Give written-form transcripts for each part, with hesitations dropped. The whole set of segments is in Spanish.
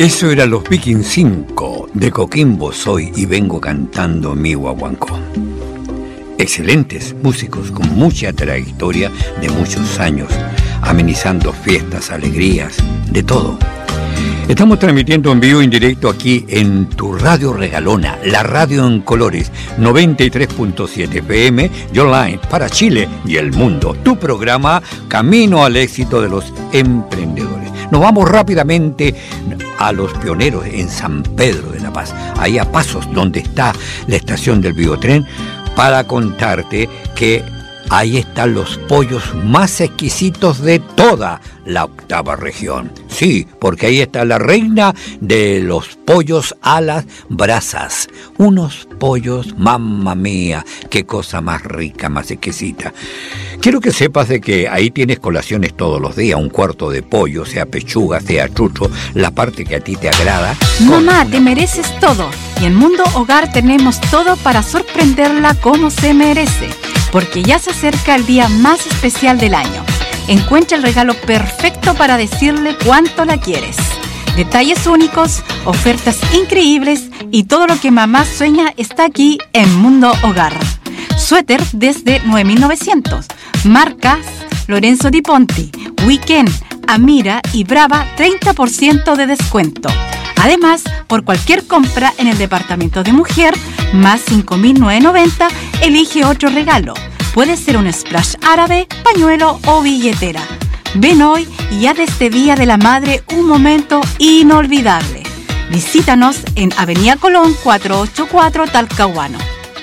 Eso era los Vikings 5, de Coquimbo soy y vengo cantando mi guaguancó. Excelentes músicos con mucha trayectoria de muchos años, amenizando fiestas, alegrías, de todo. Estamos transmitiendo en vivo y en directo aquí en tu radio regalona, la radio en colores, 93.7 FM y online para Chile y el mundo. Tu programa Camino al éxito de los emprendedores. Nos vamos rápidamente a los pioneros en San Pedro de la Paz, ahí a pasos donde está la estación del Biotren, para contarte que ahí están los pollos más exquisitos de toda la octava región. Sí, porque ahí está la reina de los pollos a las brasas. Unos pollos, mamma mía, qué cosa más rica, más exquisita. Quiero que sepas de que ahí tienes colaciones todos los días, un cuarto de pollo, sea pechuga, sea chucho, la parte que a ti te agrada. Mamá, te mereces todo. Y en Mundo Hogar tenemos todo para sorprenderla como se merece. Porque ya se acerca el día más especial del año. Encuentra el regalo perfecto para decirle cuánto la quieres. Detalles únicos, ofertas increíbles y todo lo que mamá sueña está aquí en Mundo Hogar. Suéter desde 9.900. Marcas Lorenzo Di Ponti, Weekend, Amira y Brava, 30% de descuento. Además, por cualquier compra en el departamento de mujer, más 5.990, elige otro regalo. Puede ser un splash árabe, pañuelo o billetera. Ven hoy y haz de este Día de la Madre un momento inolvidable. Visítanos en Avenida Colón 484 Talcahuano.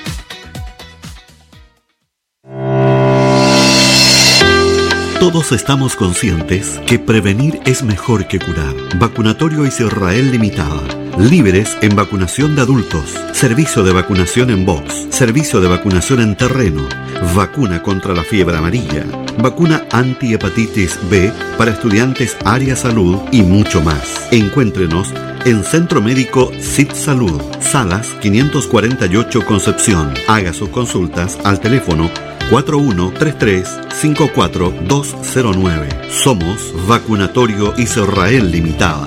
Todos estamos conscientes que prevenir es mejor que curar. Vacunatorio Israel Limitada. Líderes en vacunación de adultos. Servicio de vacunación en box. Servicio de vacunación en terreno. Vacuna contra la fiebre amarilla. Vacuna antihepatitis B para estudiantes área salud y mucho más. Encuéntrenos en Centro Médico CIT Salud. Salas 548 Concepción. Haga sus consultas al teléfono 4133-54209. Somos Vacunatorio Israel Limitada.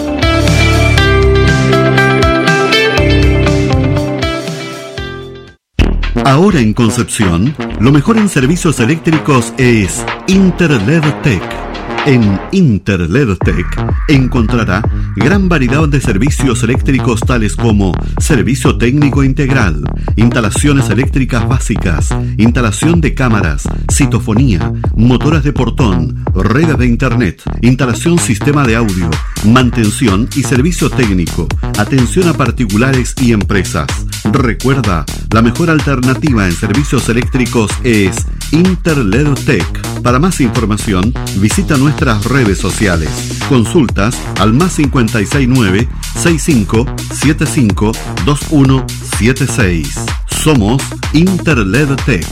Ahora en Concepción, lo mejor en servicios eléctricos es Interledtech. En Interledtech encontrará gran variedad de servicios eléctricos tales como servicio técnico integral, instalaciones eléctricas básicas, instalación de cámaras, citofonía, motoras de portón, redes de internet, instalación sistema de audio, mantención y servicio técnico, atención a particulares y empresas. Recuerda, la mejor alternativa en servicios eléctricos es Interledtech. Para más información, visita nuestras redes sociales. Consultas al más 569-6575-2176. Somos Interledtech.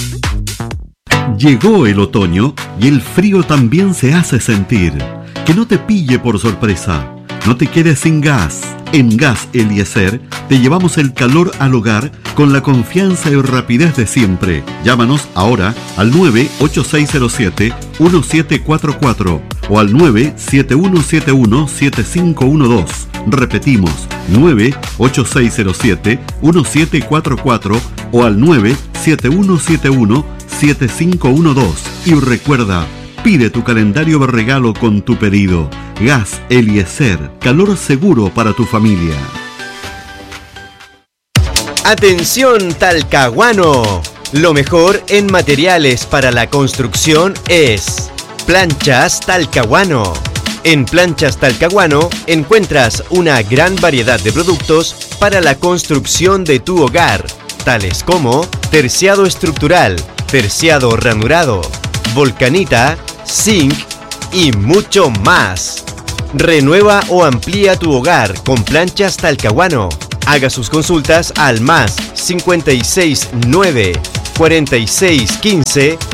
Llegó el otoño y el frío también se hace sentir. Que no te pille por sorpresa. No te quedes sin gas. En Gas Eliezer te llevamos el calor al hogar con la confianza y rapidez de siempre. Llámanos ahora al 98607-1744 o al 97171-7512. Repetimos, 98607-1744 o al 97171-7512. Y recuerda, pide tu calendario de regalo con tu pedido. Gas Eliezer, calor seguro para tu familia. Atención Talcahuano, lo mejor en materiales para la construcción es Planchas Talcahuano. En Planchas Talcahuano encuentras una gran variedad de productos para la construcción de tu hogar, tales como terciado estructural, terciado ranurado, volcanita, zinc y mucho más. Renueva o amplía tu hogar con Planchas Talcahuano. Haga sus consultas al más 569 4615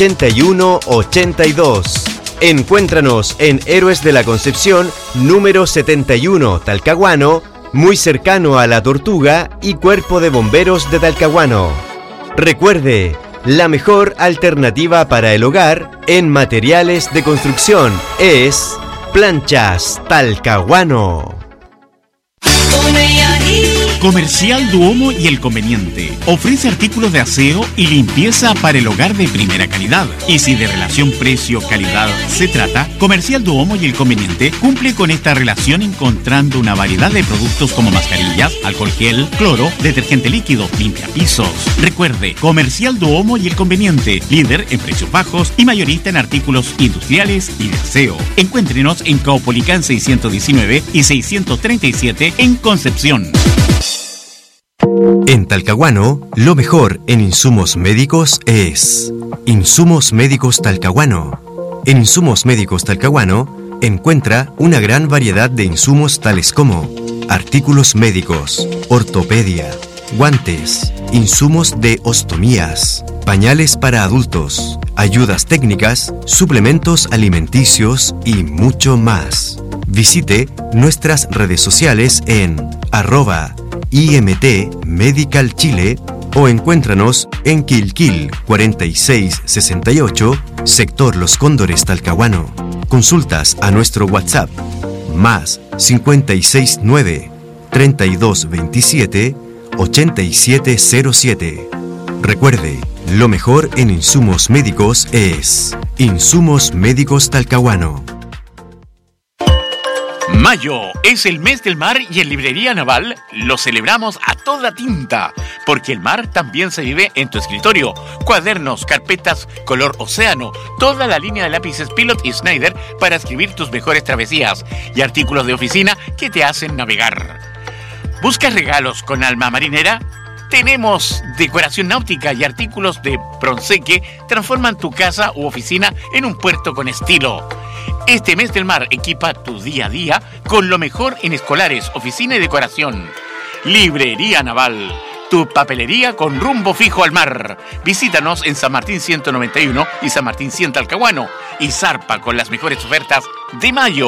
8182. Encuéntranos en Héroes de la Concepción número 71 Talcahuano, muy cercano a La Tortuga y Cuerpo de Bomberos de Talcahuano. Recuerde, la mejor alternativa para el hogar en materiales de construcción es Planchas Talcahuano. Comercial Duomo y El Conveniente ofrece artículos de aseo y limpieza para el hogar de primera calidad. Y si de relación precio-calidad se trata, Comercial Duomo y El Conveniente cumple con esta relación encontrando una variedad de productos como mascarillas, alcohol gel, cloro, detergente líquido, limpiapisos. Recuerde, Comercial Duomo y El Conveniente, líder en precios bajos y mayorista en artículos industriales y de aseo. Encuéntrenos en Caupolicán 619 y 637 en Concepción. En Talcahuano, lo mejor en insumos médicos es Insumos Médicos Talcahuano. En Insumos Médicos Talcahuano encuentra una gran variedad de insumos tales como artículos médicos, ortopedia, guantes, insumos de ostomías, pañales para adultos, ayudas técnicas, suplementos alimenticios y mucho más. Visite nuestras redes sociales en @IMT Medical Chile o encuéntranos en Quilquil 4668, sector Los Cóndores Talcahuano. Consultas a nuestro WhatsApp más 569 3227 8707. Recuerde, lo mejor en insumos médicos es Insumos Médicos Talcahuano. Mayo es el mes del mar y en Librería Naval lo celebramos a toda tinta, porque el mar también se vive en tu escritorio. Cuadernos, carpetas, color océano, toda la línea de lápices Pilot y Schneider para escribir tus mejores travesías y artículos de oficina que te hacen navegar. ¿Buscas regalos con alma marinera? Tenemos decoración náutica y artículos de bronce que transforman tu casa u oficina en un puerto con estilo. Este mes del mar equipa tu día a día con lo mejor en escolares, oficina y decoración. Librería Naval, tu papelería con rumbo fijo al mar. Visítanos en San Martín 191 y San Martín 100 Talcahuano y zarpa con las mejores ofertas de mayo.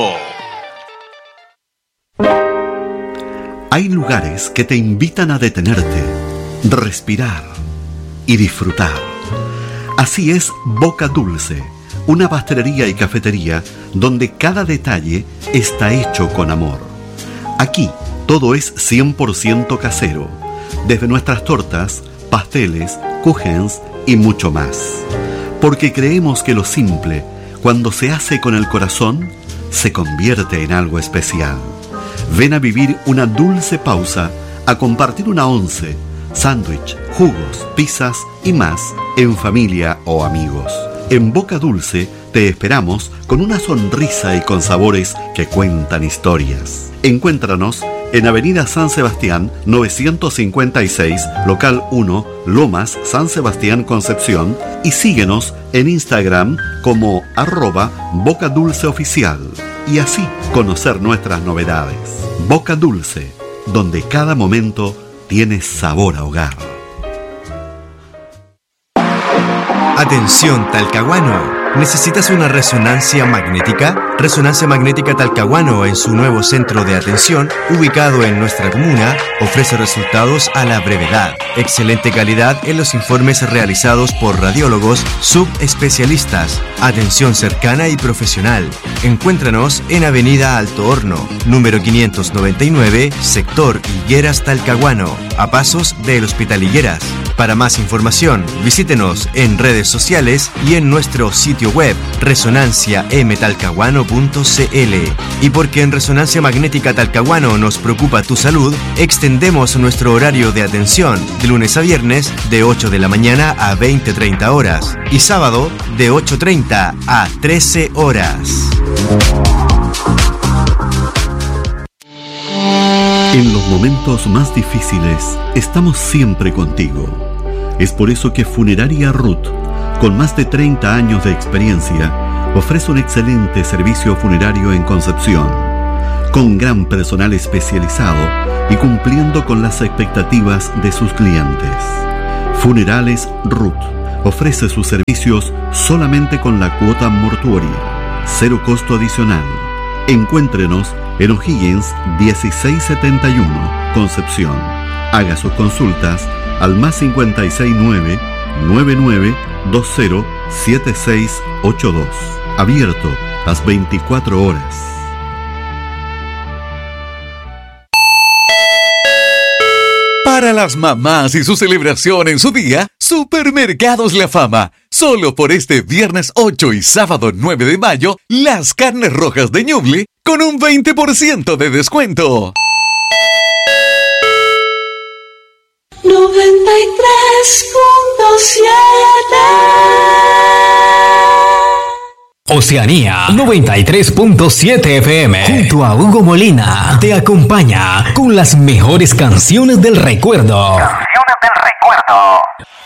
Hay lugares que te invitan a detenerte, respirar y disfrutar. Así es Boca Dulce, una pastelería y cafetería donde cada detalle está hecho con amor. Aquí todo es 100% casero, desde nuestras tortas, pasteles, kuchens y mucho más. Porque creemos que lo simple, cuando se hace con el corazón, se convierte en algo especial. Ven a vivir una dulce pausa, a compartir una once, sándwich, jugos, pizzas y más en familia o amigos. En Boca Dulce te esperamos con una sonrisa y con sabores que cuentan historias. Encuéntranos en Avenida San Sebastián 956, local 1, Lomas, San Sebastián, Concepción, y síguenos en Instagram como @BocaDulceOficial y así conocer nuestras novedades. Boca Dulce, donde cada momento tiene sabor a hogar. Atención Talcahuano. ¿Necesitas una resonancia magnética? Resonancia Magnética Talcahuano, en su nuevo centro de atención, ubicado en nuestra comuna, ofrece resultados a la brevedad. Excelente calidad en los informes realizados por radiólogos subespecialistas. Atención cercana y profesional. Encuéntranos en Avenida Alto Horno, número 599, sector Higueras Talcahuano, a pasos del Hospital Higueras. Para más información, visítenos en redes sociales y en nuestro sitio web resonanciamtalcahuano.cl. Y porque en Resonancia Magnética Talcahuano nos preocupa tu salud, extendemos nuestro horario de atención de lunes a viernes de 8 de la mañana a 20:30 horas y sábado de 8:30 a 13 horas. En los momentos más difíciles estamos siempre contigo. Es por eso que Funeraria Ruth, con más de 30 años de experiencia, ofrece un excelente servicio funerario en Concepción, con gran personal especializado y cumpliendo con las expectativas de sus clientes. Funerales Ruth ofrece sus servicios solamente con la cuota mortuoria, cero costo adicional. Encuéntrenos en O'Higgins 1671, Concepción. Haga sus consultas al más 569 9920 7682. Abierto las 24 horas. las mamás y su celebración en su día, Supermercados La Fama. Solo por este viernes 8 y sábado 9 de mayo, las carnes rojas de Ñuble con un 20% de descuento. 93.7 Oceanía 93.7 FM junto a Hugo Molina te acompaña con las mejores canciones del recuerdo.